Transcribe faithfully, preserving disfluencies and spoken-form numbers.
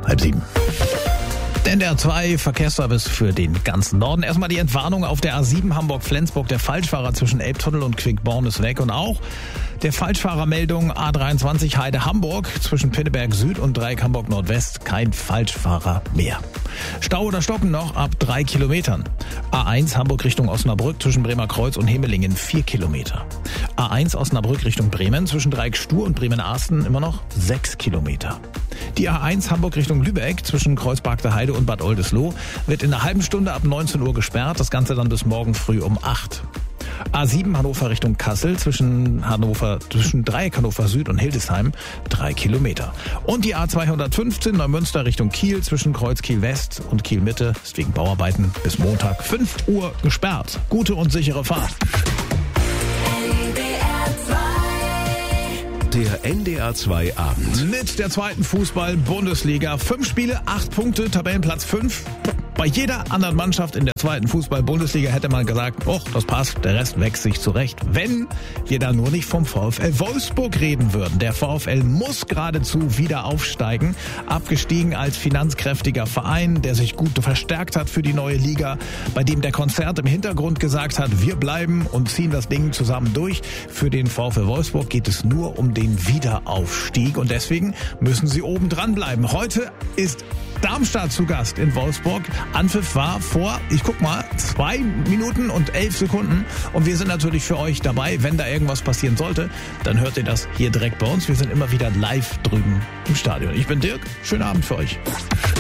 halb sieben. N D R zwei Verkehrsservice für den ganzen Norden. Erstmal die Entwarnung auf der A sieben Hamburg-Flensburg. Der Falschfahrer zwischen Elbtunnel und Quickborn ist weg. Und auch der Falschfahrermeldung A dreiundzwanzig Heide-Hamburg zwischen Pinneberg Süd und Dreieck Hamburg Nordwest. Kein Falschfahrer mehr. Stau oder Stoppen noch ab drei Kilometern. A eins Hamburg Richtung Osnabrück zwischen Bremerkreuz und Hemelingen vier Kilometer. A eins Osnabrück Richtung Bremen zwischen Dreieck Stur und Bremen-Arsten immer noch sechs Kilometer. Die A eins Hamburg Richtung Lübeck zwischen Kreuzberg Heide und Bad Oldesloe wird in einer halben Stunde ab neunzehn Uhr gesperrt, das Ganze dann bis morgen früh um acht. A sieben Hannover Richtung Kassel zwischen Hannover, zwischen Dreieck Hannover Süd und Hildesheim drei Kilometer. Und die A zweihundertfünfzehn Neumünster Richtung Kiel zwischen Kreuz Kiel West und Kiel Mitte ist wegen Bauarbeiten bis Montag fünf Uhr gesperrt. Gute und sichere Fahrt. Der N D R zwei Abend. Mit der zweiten Fußball-Bundesliga. Fünf Spiele, acht Punkte, Tabellenplatz fünf. Bei jeder anderen Mannschaft in der zweiten Fußball-Bundesliga hätte man gesagt, oh, das passt, der Rest wächst sich zurecht. Wenn wir da nur nicht vom VfL Wolfsburg reden würden. Der VfL muss geradezu wieder aufsteigen. Abgestiegen als finanzkräftiger Verein, der sich gut verstärkt hat für die neue Liga, bei dem der Konzert im Hintergrund gesagt hat, wir bleiben und ziehen das Ding zusammen durch. Für den VfL Wolfsburg geht es nur um den Wiederaufstieg und deswegen müssen sie oben dran bleiben. Heute ist Darmstadt zu Gast in Wolfsburg. Anpfiff war vor, ich guck mal, zwei Minuten und elf Sekunden. Und wir sind natürlich für euch dabei. Wenn da irgendwas passieren sollte, dann hört ihr das hier direkt bei uns. Wir sind immer wieder live drüben im Stadion. Ich bin Dirk. Schönen Abend für euch.